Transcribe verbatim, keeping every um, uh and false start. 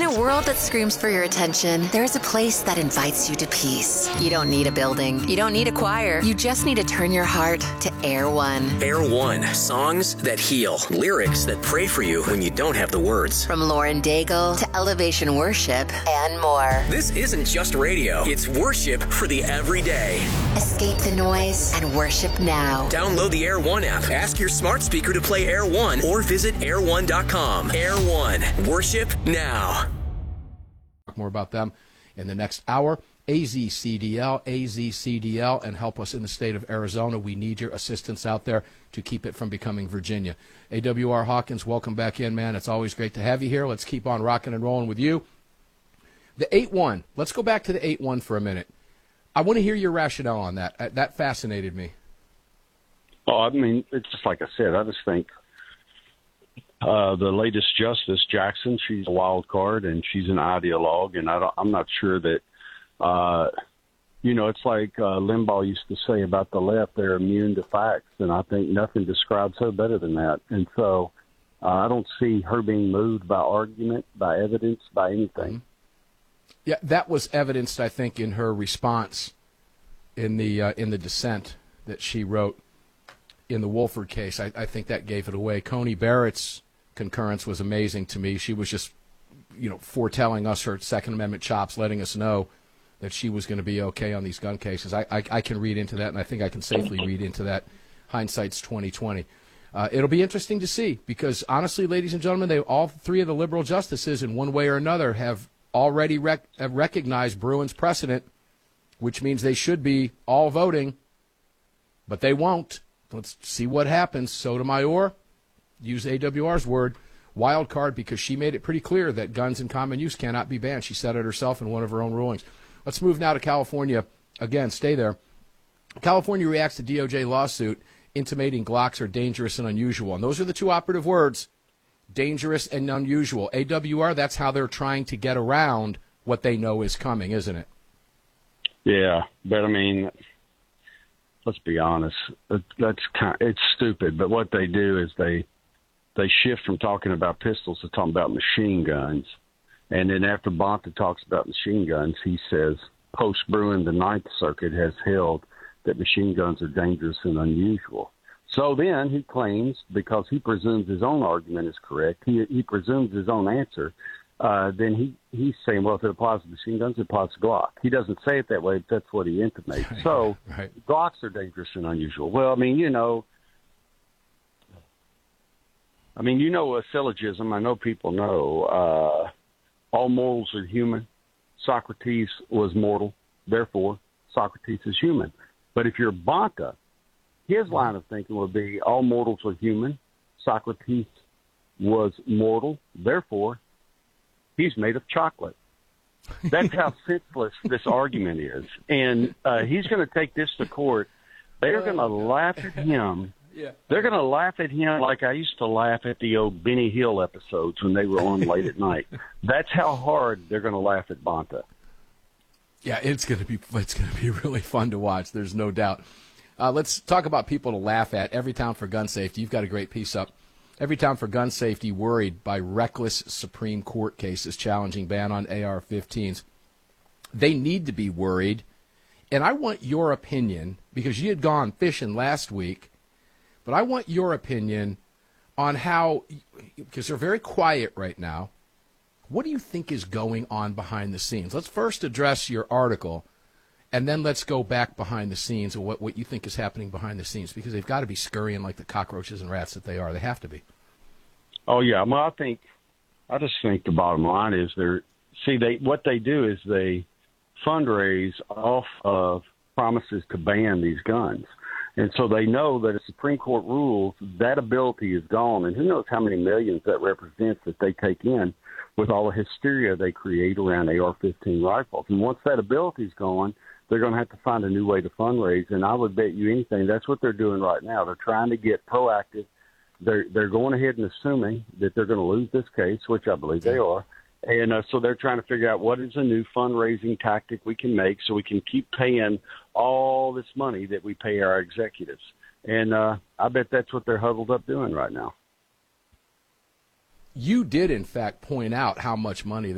a world that screams for your attention, there's a place that invites you to peace. You don't need a building. You don't need a choir. You just need to turn your heart to Air One. Air One. Songs that heal. Lyrics that pray for you when you don't have the words. From Lauren Daigle to Elevation Worship and more. This isn't just radio. It's worship for the everyday. Escape the noise and worship now. Download the Air One app. Ask your smart speaker to play Air One or visit air one dot com. Air One. Worship now. More about them in the next hour. A Z C D L, A Z C D L, and help us in the state of Arizona. We need your assistance out there to keep it from becoming Virginia. A W R Hawkins, welcome back in, man. It's always great to have you here. Let's keep on rocking and rolling with you. The eight one. Let's go back to the eight one for a minute. I want to hear your rationale on that. That fascinated me. Oh, I mean, it's just like I said. I just think uh, the latest Justice Jackson, she's a wild card, and she's an ideologue, and I don't, I'm not sure that, uh, you know, it's like uh, Limbaugh used to say about the left, they're immune to facts, and I think nothing describes her better than that. And so uh, I don't see her being moved by argument, by evidence, by anything. Mm-hmm. Yeah, that was evidenced, I think, in her response in the uh, in the dissent that she wrote in the Wolford case. I, I think that gave it away. Coney Barrett's concurrence was amazing to me. She was just, you know, foretelling us her Second Amendment chops, letting us know that she was going to be okay on these gun cases. I, I, I can read into that, and I think I can safely read into that. Hindsight's twenty twenty. Uh, it'll be interesting to see because, honestly, ladies and gentlemen, they all three of the liberal justices, in one way or another, have already rec- have recognized Bruin's precedent, which means they should be all voting, but they won't. Let's see what happens. Sotomayor, use A W R's word, wild card, because she made it pretty clear that guns in common use cannot be banned. She said it herself in one of her own rulings. Let's move now to California. Again, stay there. California reacts to D O J lawsuit intimating Glocks are dangerous and unusual. And those are the two operative words, dangerous and unusual. A W R, that's how they're trying to get around what they know is coming, isn't it? Yeah, but I mean, let's be honest. That's kind of, it's stupid. But what they do is they they shift from talking about pistols to talking about machine guns, and then after Bonta talks about machine guns, he says post Bruin, the Ninth Circuit has held that machine guns are dangerous and unusual. So then he claims, because he presumes his own argument is correct, he he presumes his own answer. Uh, then he, he's saying, well, if it applies to machine guns, it applies to Glock. He doesn't say it that way, but that's what he intimates. So right. Glocks are dangerous and unusual. Well, I mean, you know, I mean, you know a syllogism. I know people know uh, all mortals are human. Socrates was mortal. Therefore, Socrates is human. But if you're Bonta, his line of thinking would be all mortals are human. Socrates was mortal. Therefore, he's made of chocolate. That's how senseless this argument is. And uh, he's going to take this to court. They're going to laugh at him. Yeah. They're going to laugh at him like I used to laugh at the old Benny Hill episodes when they were on late at night. That's how hard they're going to laugh at Bonta. Yeah, it's going to be it's going to be really fun to watch. There's no doubt. Uh, let's talk about people to laugh at. Everytown for Gun Safety. You've got a great piece up. Everytown for Gun Safety worried by reckless Supreme Court cases challenging ban on A R fifteens. They need to be worried, and I want your opinion, because you had gone fishing last week, but I want your opinion on how, because they're very quiet right now, what do you think is going on behind the scenes? Let's first address your article, and then let's go back behind the scenes and what, what you think is happening behind the scenes, because they've got to be scurrying like the cockroaches and rats that they are. They have to be. Oh, yeah. Well, I think, I just think the bottom line is they're, see, they, what they do is they fundraise off of promises to ban these guns. And so they know that if Supreme Court rules, that ability is gone. And who knows how many millions that represents that they take in with all the hysteria they create around A R fifteen rifles. And once that ability is gone, they're going to have to find a new way to fundraise. And I would bet you anything that's what they're doing right now. They're trying to get proactive. They're, they're going ahead and assuming that they're going to lose this case, which I believe they are. And uh, so they're trying to figure out what is a new fundraising tactic we can make so we can keep paying all this money that we pay our executives. And uh, I bet that's what they're huddled up doing right now. You did, in fact, point out how much money